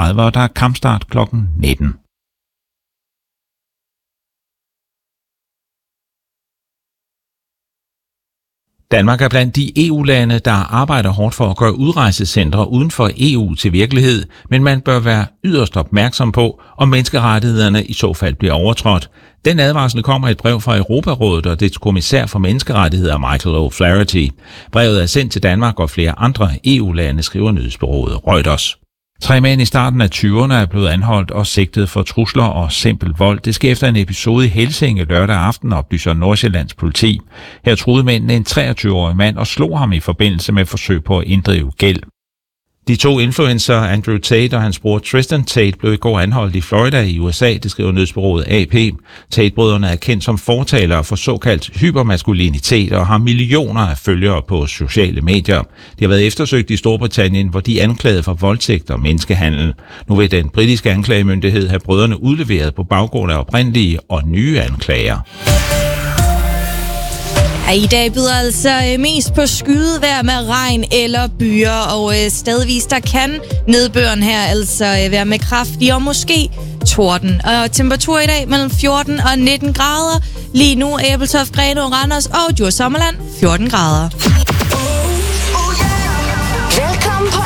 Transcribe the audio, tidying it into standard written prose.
og der er kampstart kl. 19. Danmark er blandt de EU-lande, der arbejder hårdt for at gøre udrejsecentre uden for EU til virkelighed, men man bør være yderst opmærksom på, om menneskerettighederne i så fald bliver overtrådt. Den advarsel kommer i et brev fra Europarådet og dets kommissær for menneskerettigheder Michael O'Flaherty. Brevet er sendt til Danmark og flere andre EU-lande, skriver nyhedsbureauet Reuters. 3 mænd i starten af 20'erne er blevet anholdt og sigtet for trusler og simpel vold. Det sker efter en episode i Helsinge lørdag aften, oplyser Nordsjællands politi. Her truede mændene en 23-årig mand og slog ham i forbindelse med forsøg på at inddrive gæld. De 2 influencer, Andrew Tate og hans bror Tristan Tate, blev i går anholdt i Florida i USA, det skriver nyhedsbureauet AP. Tate-brødrene er kendt som fortalere for såkaldt hypermaskulinitet og har millioner af følgere på sociale medier. De har været eftersøgt i Storbritannien, hvor de er anklaget for voldtægt og menneskehandel. Nu vil den britiske anklagemyndighed have brødrene udleveret på baggrund af oprindelige og nye anklager. I dag byder altså mest på skydevejr med regn eller byer, og stedvis der kan nedbøren her altså være med kraftig og måske torden. Og temperatur i dag mellem 14 og 19 grader. Lige nu Ebeltoft, Grenaa, Randers og Djursland 14 grader.